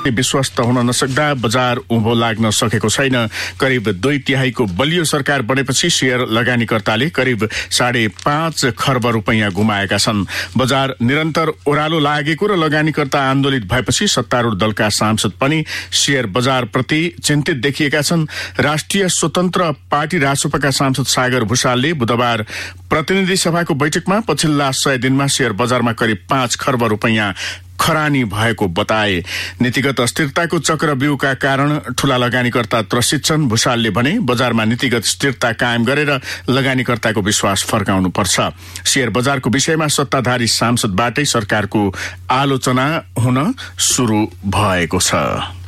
विश्वस्त हुन नसक्दा बजार उँभो लाग्न सकेको छैन। करिब 2/3 बलियो सरकार बनेपछि शेयर लगानीकर्ताले करिब 5.5 खर्ब रुपैयाँ गुमाएका छन्। बजार निरन्तर ओह्रालो लागेको र लगानीकर्ता आन्दोलित भएपछि सत्तारूढ दलका सांसद पनि शेयर बजार प्रति चिन्तित देखिएका छन्। राष्ट्रिय स्वतन्त्र पार्टी रासोपाका सांसद सागर भुषालले बुधबार प्रतिनिधि सभाको बैठकमा पछिल्ला 100 दिनमा शेयर बजारमा करिब 5 खर्ब रुपैयाँ खरानी भएको बताए। नीतिगत अस्थिरताको चक्रव्यूहका कारण ठूला लगानीकर्ता त्रसित छन्। भुषालले भने बजारमा नीतिगत स्थिरता कायम गरेर लगानीकर्ताको विश्वास फर्काउनुपर्छ। शेयर बजारको विषयमा सत्ताधारी सांसदबाटै सरकारको आलोचना हुन सुरु भएको छ।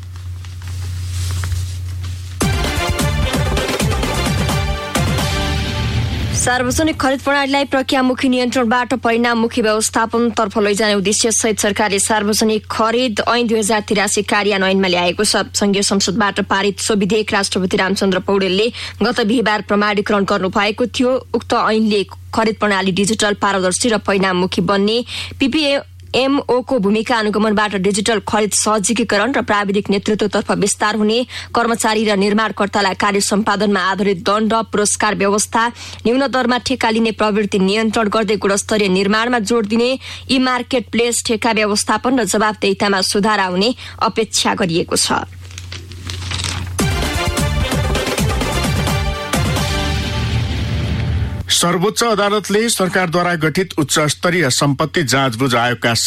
सार्वजनिक खरिद प्रणालीलाई प्रक्रियामुखी नियन्त्रणबाट परिणाममुखी व्यवस्थापनतर्फ लैजाने उद्देश्यसहित सरकारले सार्वजनिक खरिद ऐन 2083 कार्यान्वयनमा ल्याएको छ। संघीय संसदबाट पारित सो विधेयक राष्ट्रपति रामचन्द्र पौडेलले गत बिहीबार प्रमाणीकरण गर्नुभएको थियो। उक्त ऐनले खरिद प्रणाली डिजिटल, पारदर्शी र परिणाममुखी बन्ने, पीपीएमओको भूमिका अनुगमनबाट डिजिटल खरिद सहजीकरण र प्राविधिक नेतृत्वतर्फ विस्तार हुने, कर्मचारी र निर्माणकर्तालाई कार्य सम्पादनमा आधारित दण्ड पुरस्कार व्यवस्था, न्यून दरमा ठेक्का लिने प्रवृत्ति नियन्त्रण गर्दै गुणस्तरीय निर्माणमा जोड़ दिने, ई मार्केट प्लेस ठेक्का व्यवस्थापन र जवाबदेहितामा सुधार आउने अपेक्षा गरिएको छ। सर्वोच्च अदालतले सरकारद्वारा गठित उच्च स्तरीय सम्पत्ति जाँचबुझ आयोगका